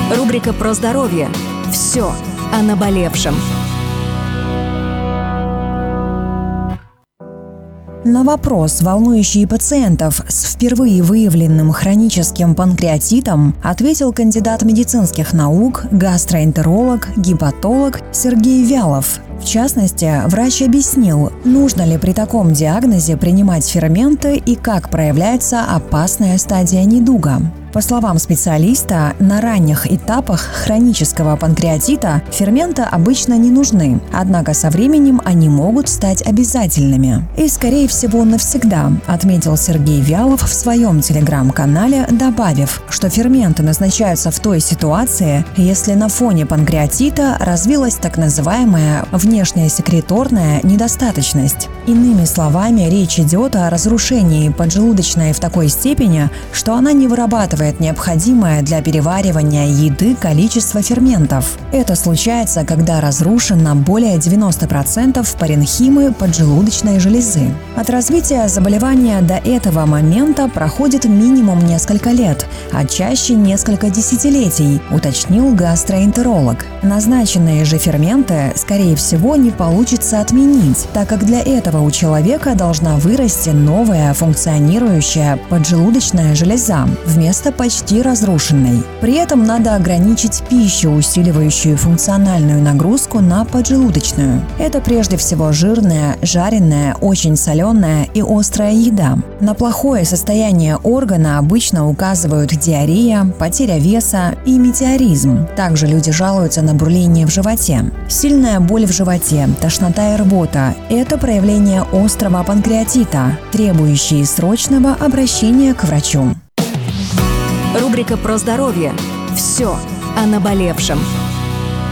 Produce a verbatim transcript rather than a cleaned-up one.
Рубрика про здоровье. Все о наболевшем. На вопрос, волнующий пациентов с впервые выявленным хроническим панкреатитом, ответил кандидат медицинских наук, гастроэнтеролог, гепатолог Сергей Вялов. В частности, врач объяснил, нужно ли при таком диагнозе принимать ферменты и как проявляется опасная стадия недуга. По словам специалиста, на ранних этапах хронического панкреатита ферменты обычно не нужны, однако со временем они могут стать обязательными. И, скорее всего, навсегда, отметил Сергей Вялов в своем телеграм-канале, добавив, что ферменты назначаются в той ситуации, если на фоне панкреатита развилась так называемая внешняя секреторная недостаточность. Иными словами, речь идет о разрушении поджелудочной в такой степени, что она не вырабатывает необходимое для переваривания еды количество ферментов. Это случается, когда разрушено более девяноста процентов паренхимы поджелудочной железы. От развития заболевания до этого момента проходит минимум несколько лет, а чаще несколько десятилетий, уточнил гастроэнтеролог. Назначенные же ферменты, скорее всего, не получится отменить, так как для этого у человека должна вырасти новая функционирующая поджелудочная железа вместо почти разрушенной. При этом надо ограничить пищу, усиливающую функциональную нагрузку на поджелудочную. Это прежде всего жирная, жареная, очень соленая и острая еда. На плохое состояние органа обычно указывают диарея, потеря веса и метеоризм. Также люди жалуются на бурление в животе. Сильная боль в животе, тошнота и рвота – это проявление острого панкреатита, требующие срочного обращения к врачу. Рубрика про здоровье. Все о наболевшем.